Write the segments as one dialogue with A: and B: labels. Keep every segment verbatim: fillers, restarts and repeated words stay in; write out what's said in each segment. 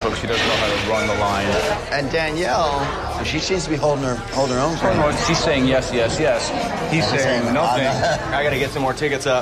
A: so she doesn't know how to run the line.
B: And Danielle, she seems to be holding her holding her own.
A: Oh, no, she's saying yes, yes, yes. He's saying nothing.
C: I gotta get some more tickets up.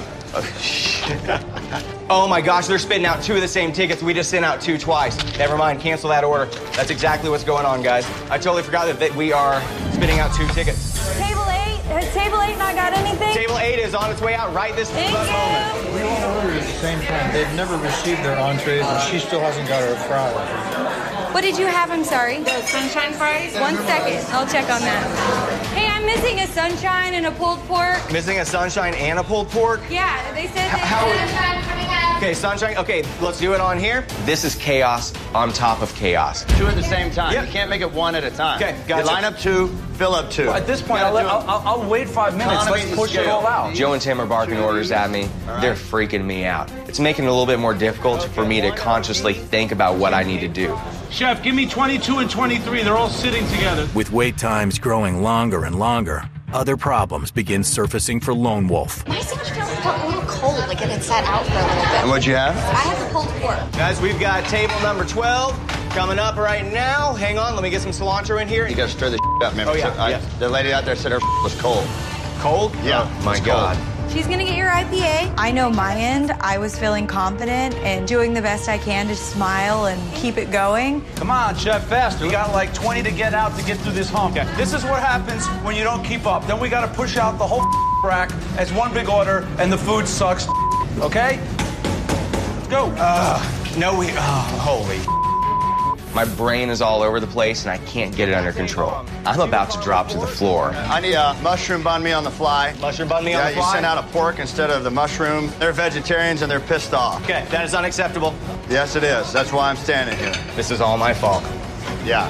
C: Oh my gosh, they're spitting out two of the same tickets. We just sent out two twice. Never mind, cancel that order. That's exactly what's going on, guys. I totally forgot that, that we are spitting out two tickets.
D: Table eight, has table eight not got anything?
C: Table eight is on its way out right this
D: Thank
C: moment.
D: you.
E: We all ordered at the same time. They've never received their entrees, and she still hasn't got her fries.
D: What did you have? I'm sorry.
F: The sunshine fries.
D: One second. I'll check on that. Hey, I'm missing a sunshine and a pulled pork.
C: Missing a sunshine and a pulled pork?
D: Yeah, they said that.
C: How?
F: Sunshine coming up.
C: Okay, sunshine. Okay, let's do it on here. This is chaos on top of chaos.
B: Two at the same time.
C: Yep.
B: You can't make it one at a time.
C: Okay, gotcha.
B: You line up two, fill up two.
A: Well, at this point, I'll, let, I'll, I'll, I'll wait five minutes.
B: Economy
A: Let's
B: of
A: push it
B: scale.
A: all out.
C: Joe and Tim are barking orders at me. They're freaking me out. It's making it a little bit more difficult for me to consciously think about what I need to do.
G: Chef, give me twenty-two and twenty-three. They're all sitting together.
H: With wait times growing longer and longer, other problems begin surfacing for Lone Wolf.
F: My sandwich feels a little cold, like it had sat out for a little bit.
B: And what'd you have?
F: I have the pulled pork.
C: Guys, we've got table number twelve coming up right now. Hang on, let me get some cilantro in here.
B: You gotta stir the up, man.
C: Oh, yeah,
B: I,
C: yeah.
B: The lady out there said her was cold.
C: Cold?
B: Yeah,
C: Oh, my
B: it's
C: God.
B: cold.
D: She's gonna get your I P A. I know my end. I was feeling confident and doing the best I can to smile and keep it going.
G: Come on, Chef, faster. We got like twenty to get out to get through this hump. This is what happens when you don't keep up. Then we got to push out the whole rack as one big order, and the food sucks. Okay? Let's go.
C: Uh, no, we. Oh, holy. My brain is all over the place, and I can't get it under control. I'm about to drop to the floor.
B: I need a mushroom banh mi on the fly.
C: Mushroom banh mi
B: yeah,
C: on the fly?
B: you sent out a pork instead of the mushroom. They're vegetarians and they're pissed off.
C: Okay, that is unacceptable.
B: Yes, it is. That's why I'm standing here.
C: This is all my fault.
B: Yeah.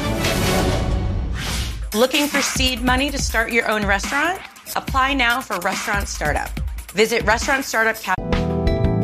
I: Looking for seed money to start your own restaurant? Apply now for Restaurant Startup. Visit Restaurant Startup Cap.